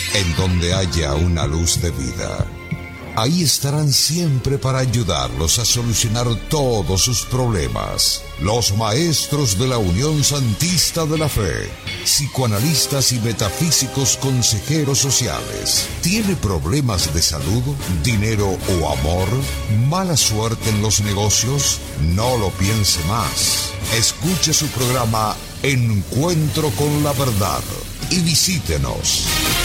En donde haya una luz de vida, ahí estarán siempre para ayudarlos a solucionar todos sus problemas. Los maestros de la Unión Santista de la Fe, psicoanalistas y metafísicos consejeros sociales. ¿Tiene problemas de salud, dinero o amor? ¿Mala suerte en los negocios? No lo piense más. Escuche su programa Encuentro con la Verdad y visítenos.